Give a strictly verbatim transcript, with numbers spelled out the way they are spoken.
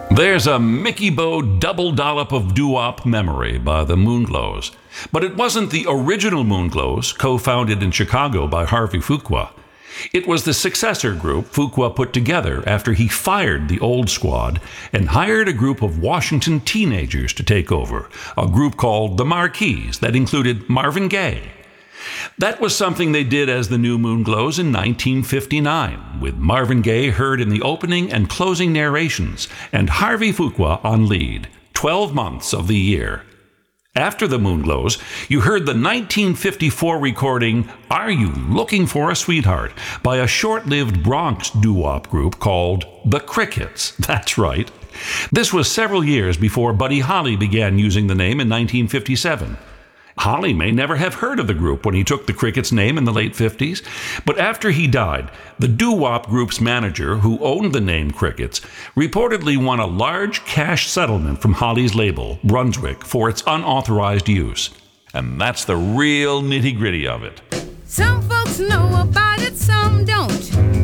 There's a Mickey Bo double dollop of doo-wop memory by the Moonglows. But it wasn't the original Moonglows, co-founded in Chicago by Harvey Fuqua. It was the successor group Fuqua put together after he fired the old squad and hired a group of Washington teenagers to take over, a group called the Marquis that included Marvin Gaye. That was something they did as the New Moonglows in nineteen fifty-nine, with Marvin Gaye heard in the opening and closing narrations, and Harvey Fuqua on lead, twelve months of the year. After the Moonglows, you heard the nineteen fifty-four recording Are You Looking for a Sweetheart by a short-lived Bronx doo-wop group called The Crickets. That's right. This was several years before Buddy Holly began using the name in nineteen fifty-seven. Holly may never have heard of the group when he took the Crickets name in the late fifties, but after he died, the doo-wop group's manager, who owned the name Crickets, reportedly won a large cash settlement from Holly's label, Brunswick, for its unauthorized use. And that's the real nitty-gritty of it. Some folks know about it, some don't.